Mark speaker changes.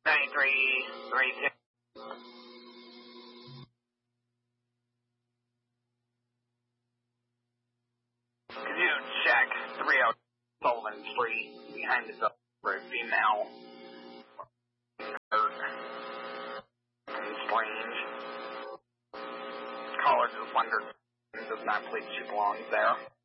Speaker 1: 9332. Could you check 30 Sullivan Street behind the building for a female hurt and strange? Caller just wondered, does not believe she belongs there.